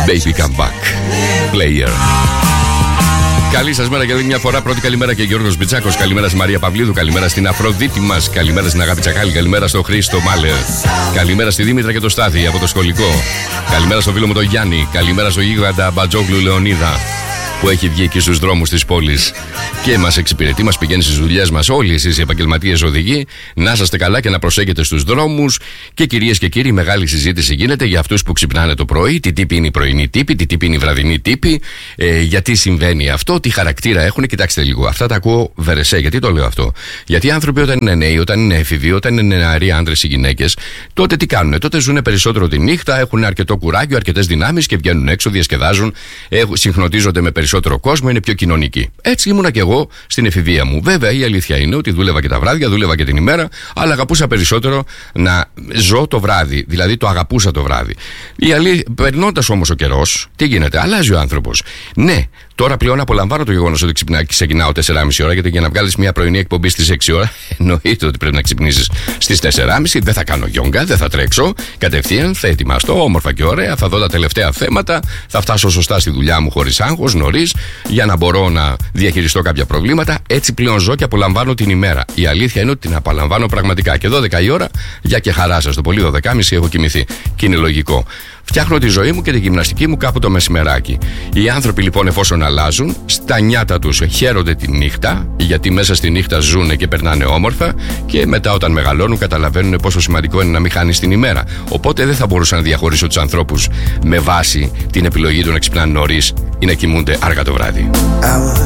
Baby come back. Player. Καλή σας μέρα και άλλη μια φορά. Πρώτη καλημέρα και Γιώργος Μπιτσάκος. Καλημέρα στη Μαρία Παυλίδου. Καλημέρα στην Αφροδίτη μας. Καλημέρα στην Αγάπη Τσακάλη. Καλημέρα στο Χρήστο Μάλερ. Καλημέρα στη Δήμητρα και το Στάθη από το σχολικό. Καλημέρα στο φίλο μου τον Γιάννη. Καλημέρα στο γίγαντα Μπατζόγλου Λεωνίδα που έχει βγει εκεί στους δρόμους της πόλης και μας εξυπηρετεί, μας πηγαίνει στις δουλειές μας. Όλοι εσείς οι επαγγελματίες οδηγοί, να είστε καλά και να προσέχετε στους δρόμους. Και κυρίες και κύριοι, μεγάλη συζήτηση γίνεται για αυτούς που ξυπνάνε το πρωί. Τι τύποι είναι οι πρωινοί τύποι, τι τύποι είναι οι βραδινοί τύποι, γιατί συμβαίνει αυτό, τι χαρακτήρα έχουν. Κοιτάξτε λίγο, αυτά τα ακούω βερεσέ. Γιατί το λέω αυτό? Γιατί οι άνθρωποι όταν είναι νέοι, όταν είναι έφηβοι, όταν είναι νεαροί άντρες ή γυναίκες, τότε τι κάνουν? Τότε ζουν περισσότερο τη νύχτα, έχουν αρκετό κουράγιο, αρκετές δυνάμεις και βγαίνουν έξω, διασκεδάζουν, συγχρονίζονται με περισσότερο κόσμο, είναι πιο κοινωνικοί. Έτσι ήμουνα και εγώ στην εφηβεία μου. Βέβαια, η αλήθεια είναι ότι δούλευα και τα βράδια, δούλευα και την ημέρα, αλλά αγαπούσα περισσότερο να ζω το βράδυ. Δηλαδή, το αγαπούσα το βράδυ. Περνώντας όμως ο καιρός, τι γίνεται? Αλλάζει ο άνθρωπος. Ναι, τώρα πλέον απολαμβάνω το γεγονός ότι ξεκινάω 4,5 ώρα, γιατί για να βγάλεις μια πρωινή εκπομπή στις 6 ώρα, εννοείται ότι πρέπει να ξυπνήσεις στις 4,5. Δεν θα κάνω γιόγκα, δεν θα τρέξω. Κατευθείαν θα ετοιμαστώ όμορφα και ωραία, θα δω τα τελευταία θέματα, θα φτάσω σωστά στη δουλειά μου χωρίς άγχος, νωρίς, για να μπορώ να διαχειριστώ κάποια προβλήματα. Έτσι πλέον ζω και απολαμβάνω την ημέρα. Η αλήθεια είναι ότι την απολαμβάνω πραγματικά. Και 12 η ώρα, για και χαρά σας. Το πολύ 12,5 έχω κοιμηθεί. Και είναι λογικό. Φτιάχνω τη ζωή μου και τη γυμναστική μου κάπου το μεσημεράκι. Οι άνθρωποι λοιπόν, εφόσον αλλάζουν, στα νιάτα τους χαίρονται τη νύχτα, γιατί μέσα στη νύχτα ζουνε και περνάνε όμορφα, και μετά όταν μεγαλώνουν καταλαβαίνουν πόσο σημαντικό είναι να μην χάνεις την ημέρα. Οπότε δεν θα μπορούσα να διαχωρίσω τους ανθρώπους με βάση την επιλογή του να ξυπνάνε νωρίς ή να κοιμούνται αργά το βράδυ.